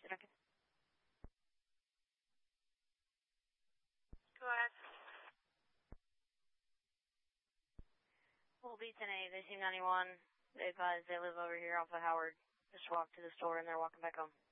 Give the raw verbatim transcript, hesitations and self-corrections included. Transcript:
Duncan. Go ahead. We'll be ten eight, they see ninety-one. They advise they live over here off of Howard. Just walked to the store and they're walking back home.